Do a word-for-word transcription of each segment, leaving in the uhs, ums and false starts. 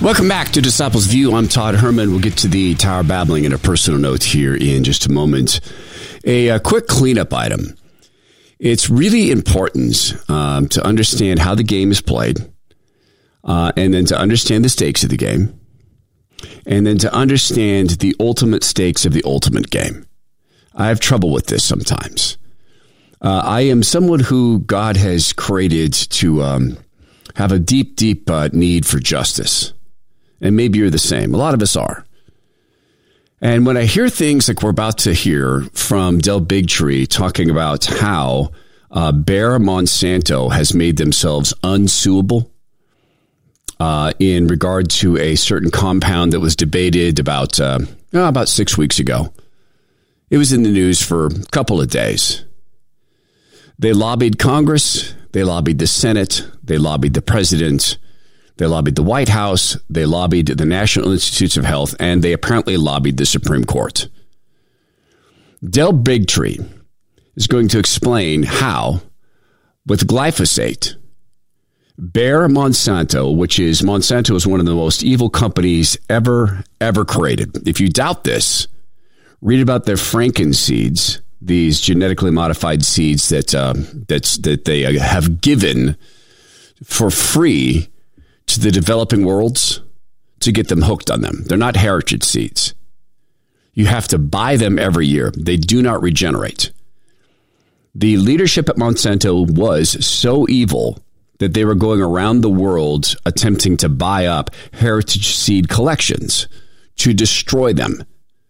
Welcome back to Disciples View. I'm Todd Herman. We'll get to the Tower Babbling and a personal note here in just a moment. A, a quick cleanup item. It's really important um, to understand how the game is played, uh, and then to understand the stakes of the game, and then to understand the ultimate stakes of the ultimate game. I have trouble with this sometimes. Uh, I am someone who God has created to um, have a deep, deep uh, need for justice. And maybe you're the same. A lot of us are. And when I hear things like we're about to hear from Del Bigtree talking about how uh, Bayer Monsanto has made themselves unsuable uh, in regard to a certain compound that was debated about uh, oh, about six weeks ago. It was in the news for a couple of days. They lobbied Congress. They lobbied the Senate. They lobbied the president. They lobbied the White House, they lobbied the National Institutes of Health, and they apparently lobbied the Supreme Court. Del Bigtree is going to explain how, with glyphosate, Bayer Monsanto, which is Monsanto is one of the most evil companies ever, ever created. If you doubt this, read about their Frankenseeds, these genetically modified seeds that uh, that's, that they have given for free to the developing worlds to get them hooked on them. They're not heritage seeds. You have to buy them every year. They do not regenerate. The leadership at Monsanto was so evil that they were going around the world attempting to buy up heritage seed collections to destroy them.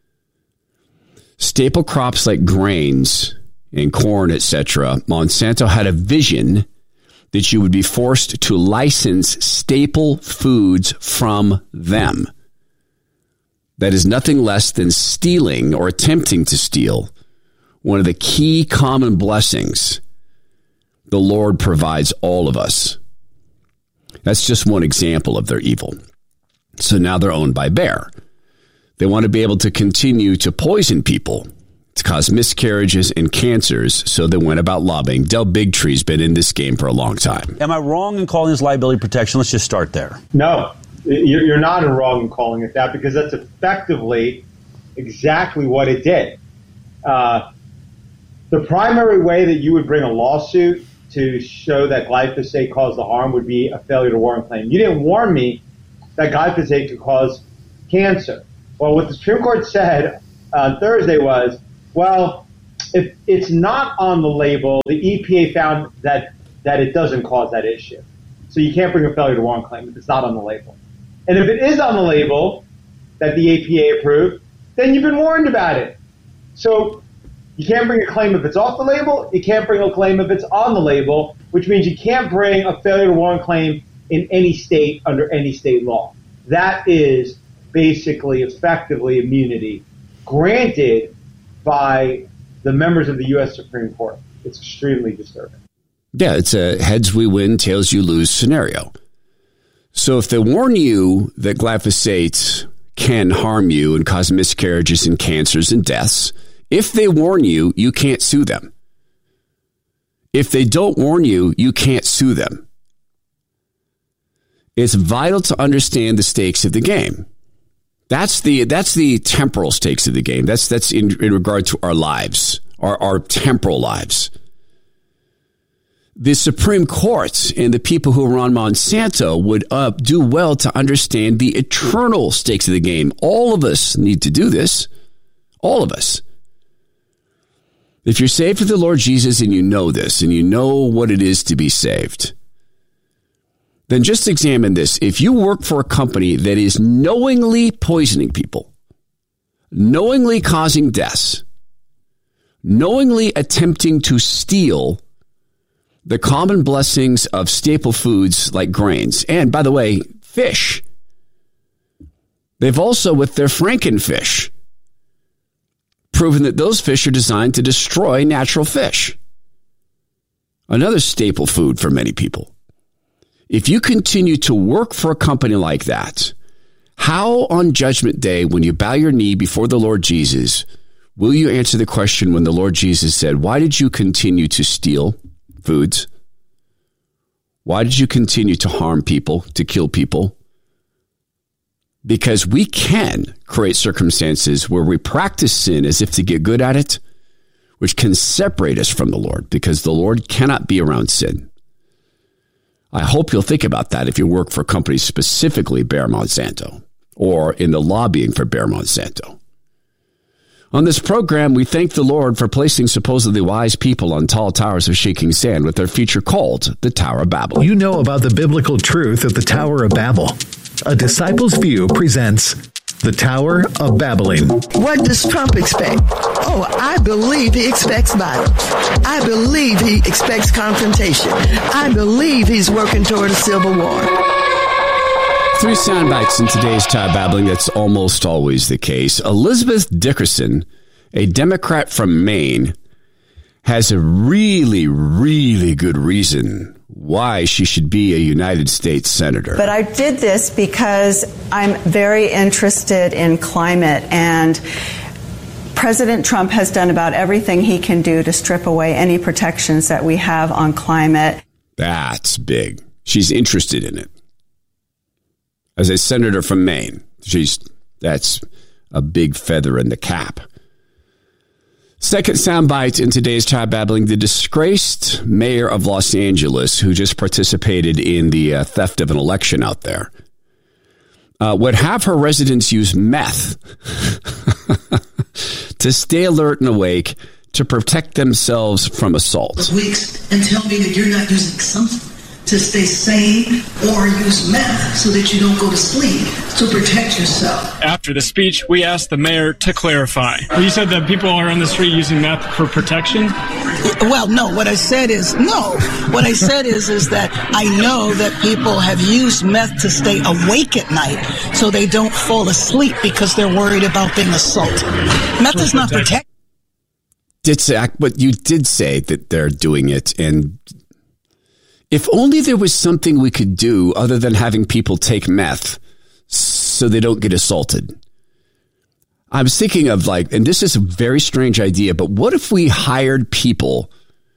Staple crops like grains and corn, et cetera, Monsanto had a vision that you would be forced to license staple foods from them. That is nothing less than stealing or attempting to steal one of the key common blessings the Lord provides all of us. That's just one example of their evil. So now they're owned by Bayer. They want to be able to continue to poison people, to cause miscarriages and cancers, so they went about lobbying. Del Bigtree's been in this game for a long time. Am I wrong in calling this liability protection? Let's just start there. No, you're not wrong in calling it that, because that's effectively exactly what it did. Uh, the primary way that you would bring a lawsuit to show that glyphosate caused the harm would be a failure to warn claim. You didn't warn me that glyphosate could cause cancer. Well, what the Supreme Court said on Thursday was, well, if it's not on the label, the E P A found that, that it doesn't cause that issue. So you can't bring a failure to warn claim if it's not on the label. And if it is on the label that the E P A approved, then you've been warned about it. So you can't bring a claim if it's off the label. You can't bring a claim if it's on the label, which means you can't bring a failure to warn claim in any state under any state law. That is basically effectively immunity granted by the members of the U S Supreme Court. It's extremely disturbing. Yeah, it's a heads we win, tails you lose scenario. So if they warn you that glyphosate can harm you and cause miscarriages and cancers and deaths, if they warn you, you can't sue them. If they don't warn you, you can't sue them. It's vital to understand the stakes of the game. That's the that's the temporal stakes of the game. That's that's in, in regard to our lives, our, our temporal lives. The Supreme Court and the people who are on Monsanto would uh, do well to understand the eternal stakes of the game. All of us need to do this. All of us. If you're saved with the Lord Jesus and you know this and you know what it is to be saved, then just examine this. If you work for a company that is knowingly poisoning people, knowingly causing deaths, knowingly attempting to steal the common blessings of staple foods like grains, and by the way, fish. They've also, with their Frankenfish, proven that those fish are designed to destroy natural fish. Another staple food for many people. If you continue to work for a company like that, how on Judgment Day, when you bow your knee before the Lord Jesus, will you answer the question when the Lord Jesus said, why did you continue to steal foods? Why did you continue to harm people, to kill people? Because we can create circumstances where we practice sin as if to get good at it, which can separate us from the Lord, because the Lord cannot be around sin. I hope you'll think about that if you work for companies, specifically Bayer Monsanto, or in the lobbying for Bayer Monsanto. On this program, we thank the Lord for placing supposedly wise people on tall towers of shaking sand with their feature called the Tower of Babel. You know about the biblical truth of the Tower of Babel. A Disciples View presents the Tower of Babbling. What does Trump expect? Oh, I believe he expects violence. I believe he expects confrontation. I believe he's working toward a civil war. Three sound bites in today's Tower of Babbling. That's almost always the case. Elizabeth Dickerson, a Democrat from Maine, has a really, really good reason why she should be a United States Senator. But I did this because I'm very interested in climate, and President Trump has done about everything he can do to strip away any protections that we have on climate. That's big. She's interested in it. As a senator from Maine, she's that's a big feather in the cap. Second soundbite in today's Tower of Babbling, the disgraced mayor of Los Angeles, who just participated in the uh, theft of an election out there, uh, would have her residents use meth to stay alert and awake to protect themselves from assault. Weeks and tell me that you're not using something to stay sane, or use meth so that you don't go to sleep to protect yourself. After the speech, we asked the mayor to clarify. You said that people are on the street using meth for protection? Well, no. What I said is, no. What I said is, is that I know that people have used meth to stay awake at night so they don't fall asleep because they're worried about being assaulted. Meth is not protection. Did say, but you did say that they're doing it, and if only there was something we could do other than having people take meth so they don't get assaulted. I was thinking of like, and this is a very strange idea, but what if we hired people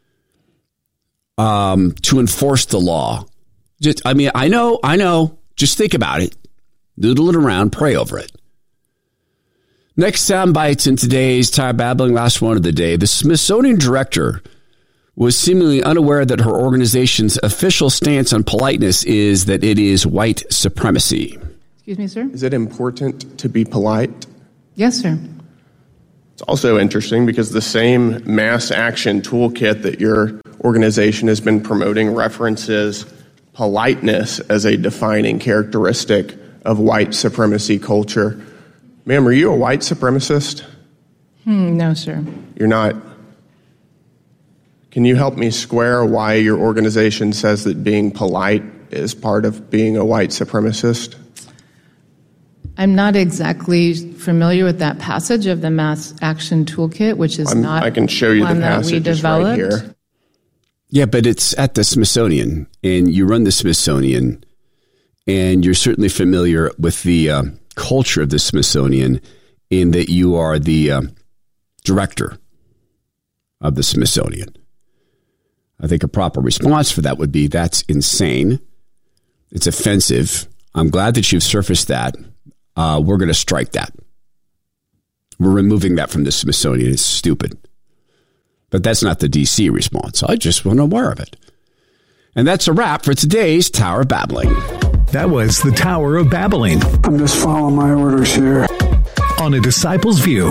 um, to enforce the law? Just, I mean, I know, I know. Just think about it. Doodle it around, pray over it. Next sound bites in today's Tower of Babbling, last one of the day. The Smithsonian director was seemingly unaware that her organization's official stance on politeness is that it is white supremacy. Excuse me, sir? Is it important to be polite? Yes, sir. It's also interesting because the same mass action toolkit that your organization has been promoting references politeness as a defining characteristic of white supremacy culture. Ma'am, are you a white supremacist? Hmm, no, sir. You're not. Can you help me square why your organization says that being polite is part of being a white supremacist? I'm not exactly familiar with that passage of the Mass Action Toolkit, which is I'm, not I can show you one the that we passage developed. right here. Yeah, but it's at the Smithsonian, and you run the Smithsonian, and you're certainly familiar with the uh, culture of the Smithsonian in that you are the uh, director of the Smithsonian. I think a proper response for that would be, that's insane. It's offensive. I'm glad that you've surfaced that. Uh, we're going to strike that. We're removing that from the Smithsonian. It's stupid. But that's not the D C response. I just wasn't aware of it. And that's a wrap for today's Tower of Babbling. That was the Tower of Babbling. I'm just following my orders here. On A Disciples View.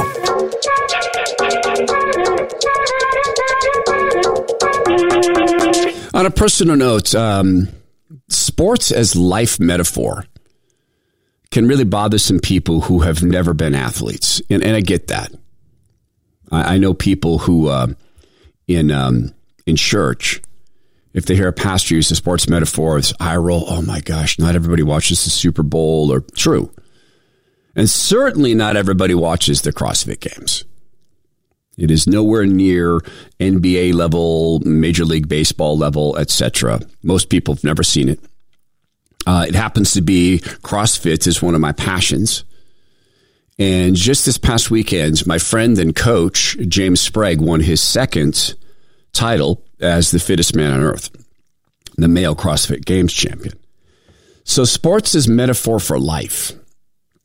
On a personal note, um, sports as life metaphor can really bother some people who have never been athletes. And, and I get that. I, I know people who uh, in um, in church, if they hear a pastor use a sports metaphor, it's eye roll. Oh my gosh, not everybody watches the Super Bowl, or true. And certainly not everybody watches the CrossFit Games. It is nowhere near N B A level, Major League Baseball level, et cetera. Most people have never seen it. Uh, it happens to be CrossFit is one of my passions. And just this past weekend, my friend and coach, James Sprague, won his second title as the fittest man on earth, the male CrossFit Games champion. So sports is metaphor for life.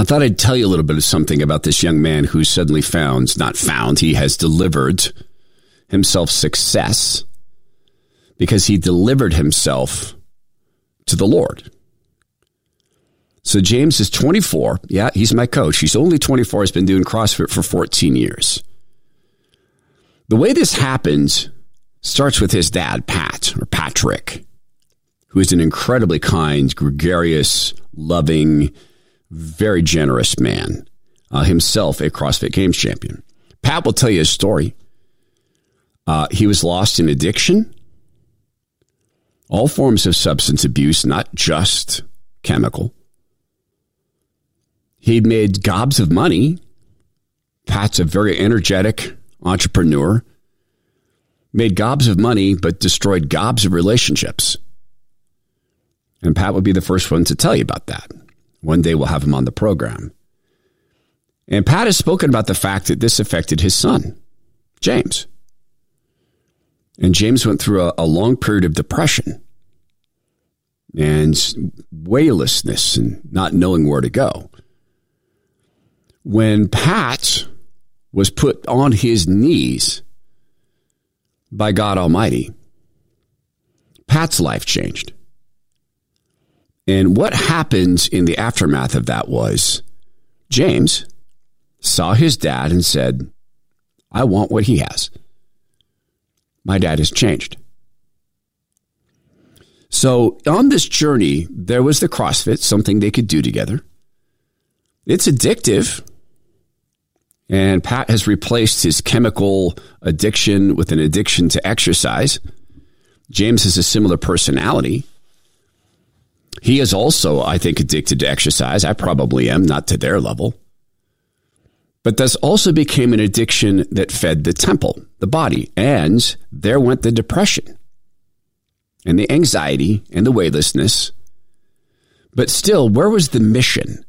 I thought I'd tell you a little bit of something about this young man who suddenly found, not found, he has delivered himself success because he delivered himself to the Lord. So James is twenty-four. Yeah, he's my coach. He's only twenty-four. He's been doing CrossFit for fourteen years. The way this happened starts with his dad, Pat, or Patrick, who is an incredibly kind, gregarious, loving, very generous man, uh, himself a CrossFit Games champion. Pat will tell you his story. Uh, he was lost in addiction, all forms of substance abuse, not just chemical. He'd made gobs of money. Pat's a very energetic entrepreneur. Made gobs of money, but destroyed gobs of relationships. And Pat would be the first one to tell you about that. One day we'll have him on the program. And Pat has spoken about the fact that this affected his son, James. And James went through a, a long period of depression and waylessness and not knowing where to go. When Pat was put on his knees by God Almighty, Pat's life changed. And what happened in the aftermath of that was James saw his dad and said, I want what he has. My dad has changed. So on this journey, there was the CrossFit, something they could do together. It's addictive. And Pat has replaced his chemical addiction with an addiction to exercise. James has a similar personality. He is also, I think, addicted to exercise. I probably am, not to their level. But this also became an addiction that fed the temple, the body. And there went the depression and the anxiety and the weightlessness. But still, where was the mission?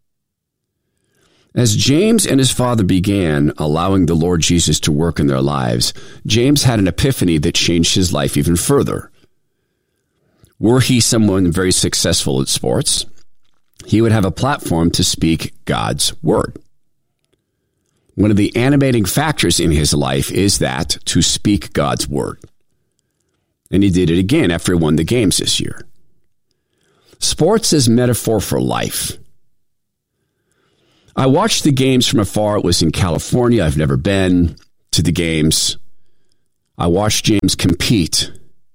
As James and his father began allowing the Lord Jesus to work in their lives, James had an epiphany that changed his life even further. Were he someone very successful at sports, he would have a platform to speak God's word. One of the animating factors in his life is that to speak God's word. And he did it again after he won the games this year. Sports is metaphor for life. I watched the games from afar. It was in California. I've never been to the games. I watched James compete.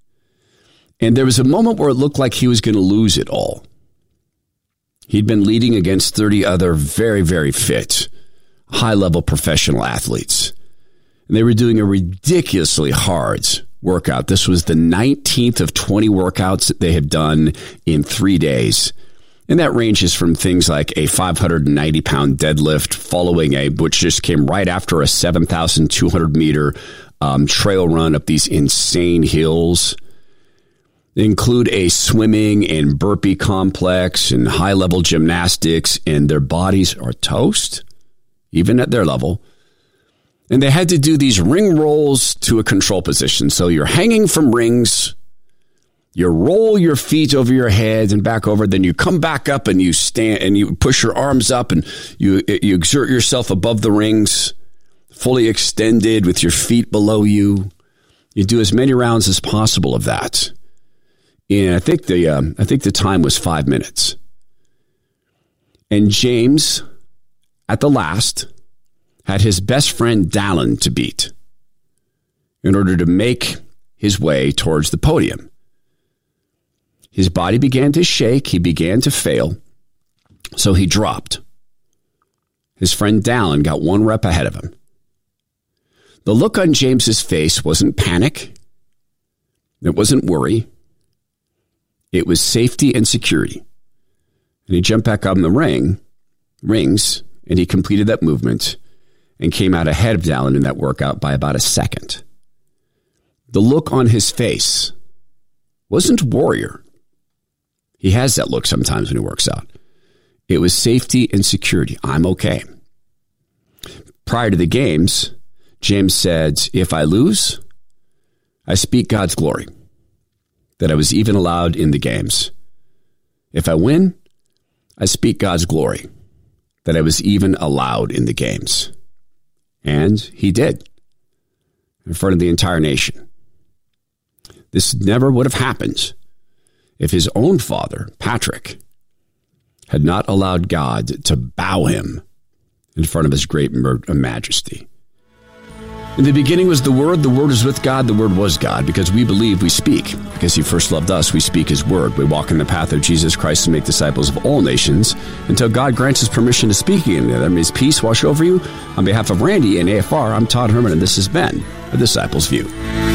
And there was a moment where it looked like he was going to lose it all. He'd been leading against thirty other very, very fit, high-level professional athletes. And they were doing a ridiculously hard workout. This was the nineteenth of twenty workouts that they had done in three days. And that ranges from things like a five hundred ninety pound deadlift following a, which just came right after a seven thousand two hundred meter um, trail run up these insane hills. They include a swimming and burpee complex and high-level gymnastics, and their bodies are toast, even at their level. And they had to do these ring rolls to a control position. So you're hanging from rings, you roll your feet over your head and back over, then you come back up and you stand and you push your arms up and you, you exert yourself above the rings, fully extended with your feet below you. You do as many rounds as possible of that. And I think the um, I think the time was five minutes. And James, at the last, had his best friend Dallin to beat in order to make his way towards the podium. His body began to shake. He began to fail. So he dropped. His friend Dallin got one rep ahead of him. The look on James's face wasn't panic. It wasn't worry. It was safety and security. And he jumped back on the ring, rings, and he completed that movement and came out ahead of Dallin in that workout by about a second. The look on his face wasn't warrior. He has that look sometimes when he works out. It was safety and security. I'm okay. Prior to the games, James said, if I lose, I speak God's glory, that I was even allowed in the games. If I win, I speak God's glory, that I was even allowed in the games. And he did, in front of the entire nation. This never would have happened if his own father, Patrick, had not allowed God to bow him in front of his great majesty. In the beginning was the Word, the Word was with God, the Word was God. Because we believe, we speak. Because he first loved us, we speak his word. We walk in the path of Jesus Christ and make disciples of all nations until God grants us permission to speak again. That means peace wash over you. On behalf of Randy and A F R, I'm Todd Herman, and this has been A Disciple's View.